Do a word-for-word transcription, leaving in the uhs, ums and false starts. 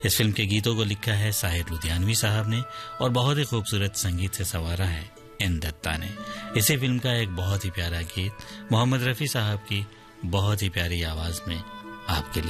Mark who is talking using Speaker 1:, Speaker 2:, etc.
Speaker 1: इस फिल्म के गीतों को लिखा है साहिर लुधियानवी साहब ने और बहुत ही खूबसूरत संगीत से संवारा है एन दत्ता ने। इसी फिल्म का एक बहुत ही प्यारा गीत मोहम्मद रफ़ी साहब की बहुत ही प्यारी आवाज में आपके लिए